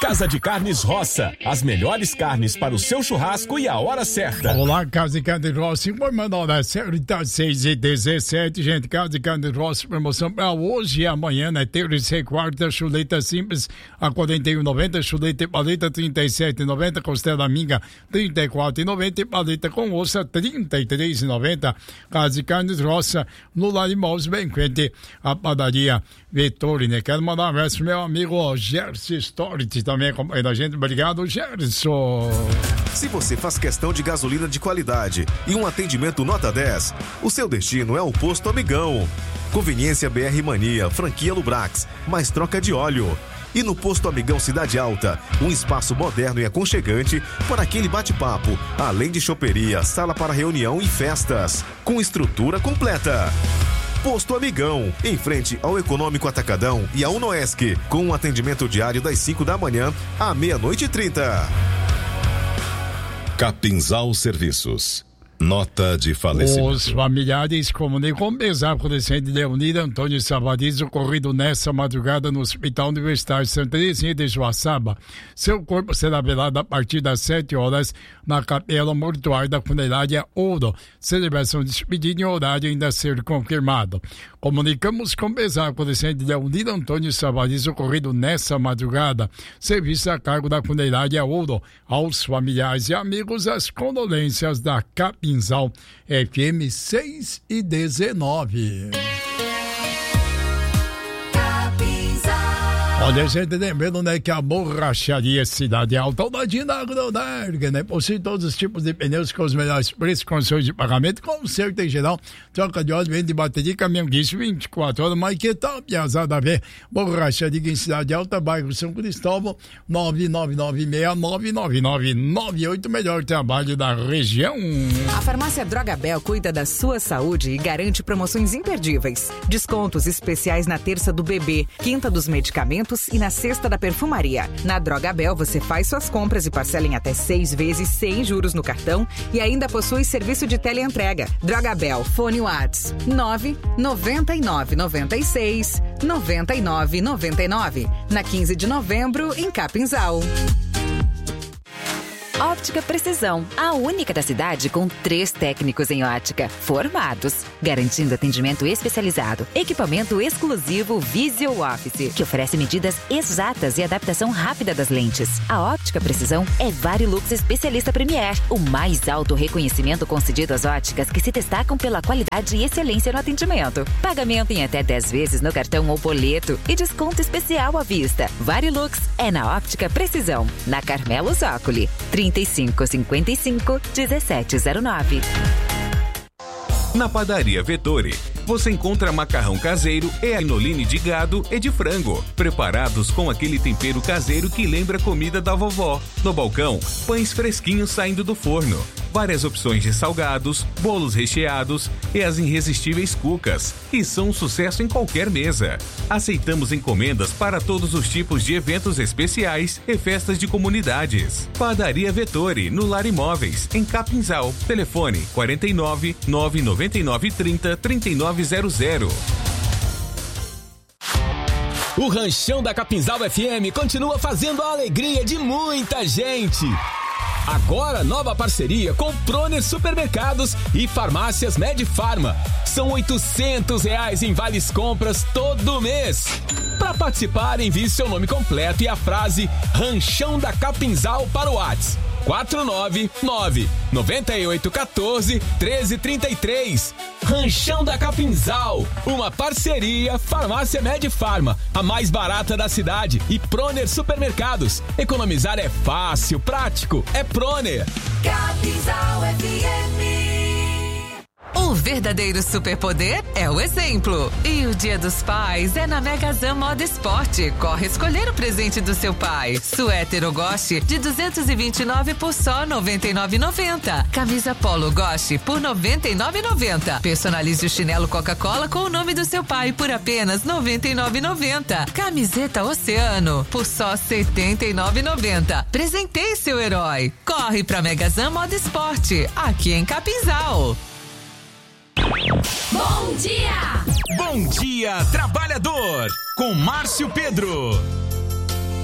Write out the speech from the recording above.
Casa de Carnes Roça, as melhores carnes para o seu churrasco e a hora certa. Olá, Casa de Carnes Roça, informando a hora certa, 6h17, gente. Casa de Carnes Roça, promoção para hoje e amanhã, né? Terça e quarta, chuleta simples a R$ 41,90, chuleta e paleta R$ 37,90, costela minga R$ 34,90 e paleta com ossa R$ 33,90. Casa de Carnes Roça, no Larimós, bem frente a padaria Vettori, né? Quero mandar um abraço pro meu amigo Gerson Storti, também acompanhando a gente. Obrigado, Gerson. Se você faz questão de gasolina de qualidade e um atendimento nota 10, o seu destino é o Posto Amigão. Conveniência BR Mania, franquia Lubrax, mais troca de óleo. E no Posto Amigão Cidade Alta, um espaço moderno e aconchegante para aquele bate-papo, além de choperia, sala para reunião e festas, com estrutura completa. Posto Amigão, em frente ao Econômico Atacadão e ao Unoesc, com um atendimento diário das 5 da manhã à 00:30. Capinzal Serviços. Nota de falecimento. Os familiares comunicam com pesar com o descendente de Leonida Antônio Savadiz, ocorrido nessa madrugada no Hospital Universitário Santa Terezinha de Joaçaba. Seu corpo será velado a partir das 7 horas na capela mortuária da funerária Ouro. Celebração de despedida em horário ainda a ser confirmado. Comunicamos com pesar com o descendente de Leonida Antônio Savadiz, ocorrido nessa madrugada. Serviço a cargo da funerária Ouro. Aos familiares e amigos, as condolências da Capinzal FM 6h19. Olha, gente, lembrando, né, que a Borracharia Cidade Alta, o ladinho da Agrodarga, né, possui todos os tipos de pneus com os melhores preços, condições de pagamento, conserto em geral, troca de óleo, vende de bateria, caminhão guincho, 24 horas, mas que tal, piazada, ver, Borracharia em Cidade Alta, bairro São Cristóvão, 999699998, melhor trabalho da região. A farmácia Droga Bel cuida da sua saúde e garante promoções imperdíveis. Descontos especiais na terça do bebê, quinta dos medicamentos e na sexta da perfumaria. Na Droga Bel você faz suas compras e parcela em até 6 vezes sem juros no cartão e ainda possui serviço de teleentrega. Droga Bel, fone Whats 999969999. Na 15 de novembro, em Capinzal. Óptica Precisão, a única da cidade com 3 técnicos em ótica, formados, garantindo atendimento especializado, equipamento exclusivo Visual Office, que oferece medidas exatas e adaptação rápida das lentes. A Óptica Precisão é Varilux Especialista Premier, o mais alto reconhecimento concedido às óticas que se destacam pela qualidade e excelência no atendimento. Pagamento em até 10 vezes no cartão ou boleto e desconto especial à vista. Varilux é na Óptica Precisão, na Carmelo Zócoli, 3555-1709. Na Padaria Vettori, você encontra macarrão caseiro e ainoline de gado e de frango, preparados com aquele tempero caseiro que lembra a comida da vovó. No balcão, pães fresquinhos saindo do forno, várias opções de salgados, bolos recheados e as irresistíveis cucas, que são um sucesso em qualquer mesa. Aceitamos encomendas para todos os tipos de eventos especiais e festas de comunidades. Padaria Vettori, no Lar Imóveis, em Capinzal. Telefone 49 999 30 3900. O Ranchão da Capinzal FM continua fazendo a alegria de muita gente. Agora, nova parceria com Proner Supermercados e Farmácias Medfarma. São R$800 em vales compras todo mês. Para participar, envie seu nome completo e a frase Ranchão da Capinzal para o WhatsApp 499-9814-1333. Ranchão da Capinzal, uma parceria Farmácia Medfarma, a mais barata da cidade, e Proner Supermercados. Economizar é fácil, prático, é Proner. Capinzal FM. O verdadeiro superpoder é o exemplo. E o Dia dos Pais é na Megazan Moda Esporte. Corre escolher o presente do seu pai. Suéter ou Goste de 229 por só R$ 99,90. Camisa Polo Goste por R$ 99,90. Personalize o chinelo Coca-Cola com o nome do seu pai por apenas R$ 99,90. Camiseta Oceano por só R$ 79,90. Presenteie seu herói. Corre pra Megazan Moda Esporte, aqui em Capinzal. Bom dia! Bom dia, trabalhador! Com Márcio Pedro.